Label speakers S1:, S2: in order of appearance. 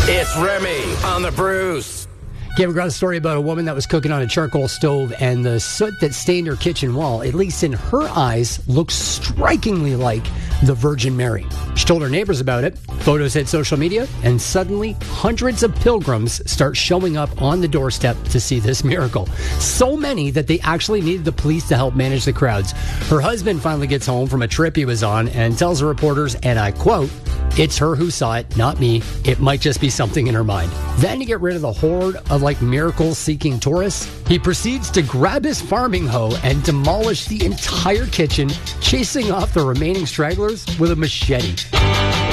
S1: It's Remy on the Bruce.
S2: Came across a story about a woman that was cooking on a charcoal stove, and the soot that stained her kitchen wall, at least in her eyes, looked strikingly like the Virgin Mary. She told her neighbors about it. Photos hit social media, and suddenly hundreds of pilgrims start showing up on the doorstep to see this miracle. So many that they actually needed the police to help manage the crowds. Her husband finally gets home from a trip he was on and tells the reporters, and I quote, "It's her who saw it, not me. It might just be something in her mind." Then to get rid of the horde of miracle-seeking tourists, he proceeds to grab his farming hoe and demolish the entire kitchen, chasing off the remaining stragglers with a machete.